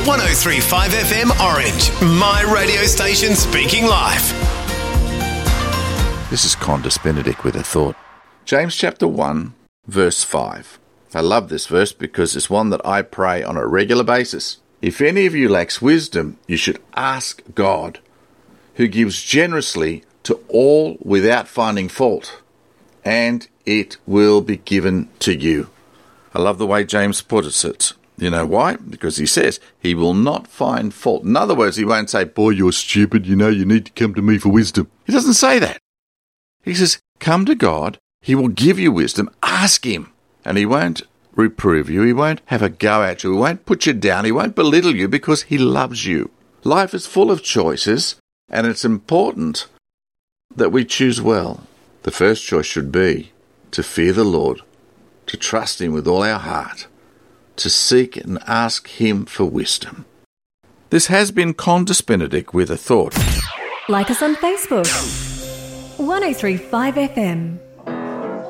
103.5 FM Orange, my radio station speaking live. This is Condis Benedict with a thought. James chapter 1, verse 5. I love this verse because it's one that I pray on a regular basis. If any of you lacks wisdom, you should ask God, who gives generously to all without finding fault, and it will be given to you. I love the way James puts it. You know why? Because he says he will not find fault. In other words, he won't say, boy, you're stupid, you need to come to me for wisdom. He doesn't say that. He says, come to God, he will give you wisdom, ask him, and he won't reprove you, he won't have a go at you, he won't put you down, he won't belittle you because he loves you. Life is full of choices, and it's important that we choose well. The first choice should be to fear the Lord, to trust him with all our heart, to seek and ask him for wisdom. This has been Condis Benedict with a thought. Like us on Facebook. 103.5 FM.